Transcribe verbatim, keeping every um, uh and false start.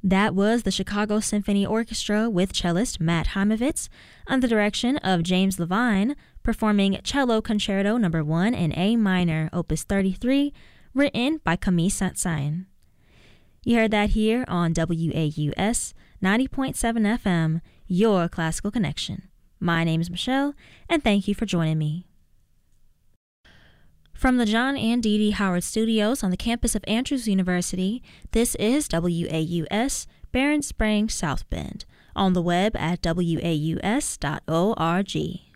That was the Chicago Symphony Orchestra with cellist Matt Heimovitz under the direction of James Levine, performing Cello Concerto Number one in A minor, Opus thirty-three, written by Camille Saint-Saëns. You heard that here on W A U S ninety point seven F M, your classical connection. My name is Michelle, and thank you for joining me. From the John and Dee Dee Howard Studios on the campus of Andrews University, this is W A U S Barron Springs South Bend, on the web at W A U S dot org.